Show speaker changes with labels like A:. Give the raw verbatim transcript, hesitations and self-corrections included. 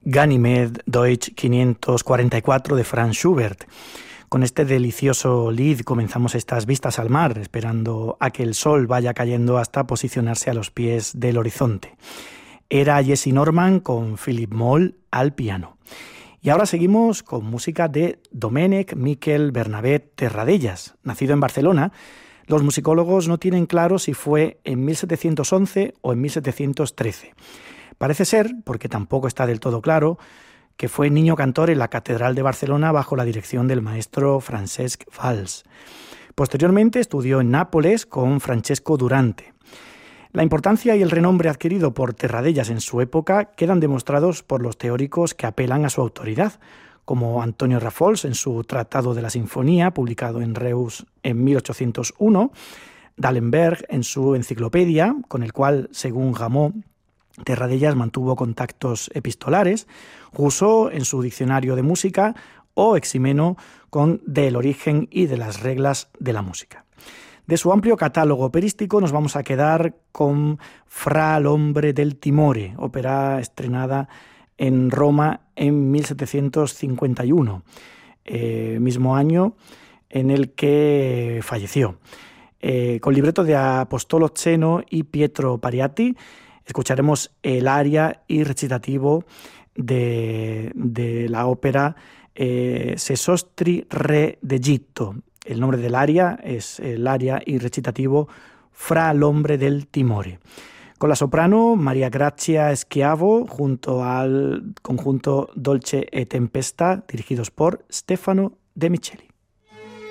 A: Ganymed Deutsch quinientos cuarenta y cuatro de Franz Schubert. Con este delicioso lied comenzamos estas vistas al mar, esperando a que el sol vaya cayendo hasta posicionarse a los pies del horizonte. Era Jessye Norman con Philip Moll al piano. Y ahora seguimos con música de Domènec Miquel Bernabé Terradellas. Nacido en Barcelona, los musicólogos no tienen claro si fue en mil setecientos once o en mil setecientos trece. Parece ser, porque tampoco está del todo claro, que fue niño cantor en la Catedral de Barcelona bajo la dirección del maestro Francesc Valls. Posteriormente estudió en Nápoles con Francesco Durante. La importancia y el renombre adquirido por Terradellas en su época quedan demostrados por los teóricos que apelan a su autoridad, como Antonio Rafols en su Tratado de la Sinfonía, publicado en Reus en mil ochocientos uno, D'Alembert en su Enciclopedia, con el cual, según Rameau, Terradellas mantuvo contactos epistolares, Rousseau en su Diccionario de Música o Eximeno con Del origen y de las reglas de la música. De su amplio catálogo operístico nos vamos a quedar con Fra l'ombre del timore, ópera estrenada en Roma en mil setecientos cincuenta y uno, eh, mismo año en el que falleció. Eh, con libreto de Apostolo Zeno y Pietro Pariati, escucharemos el aria y recitativo de, de la ópera eh, Sesostri Re d'Egitto. El nombre del aria es el aria y recitativo Fra l'ombre del timore. Con la soprano Maria Grazia Schiavo junto al conjunto Dolce e Tempesta, dirigidos por Stefano De Micheli.